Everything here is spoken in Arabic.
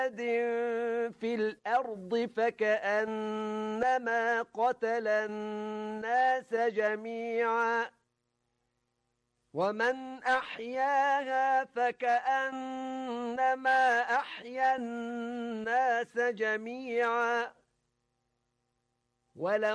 في الأرض فكأنما قتل الناس جميعا ومن أحياها فكأنما أحيا الناس جميعا ولو